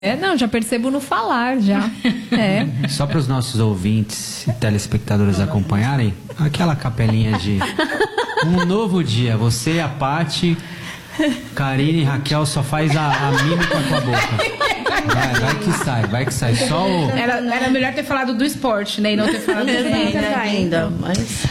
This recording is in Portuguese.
Não, já percebo no falar, já. Só para os nossos ouvintes e telespectadores acompanharem, aquela capelinha de um novo dia. Você, a Paty, Karine e Raquel só faz a mímica com a boca. Vai que sai. Só o... Era melhor ter falado do esporte, né? E não ter falado do ainda, mas...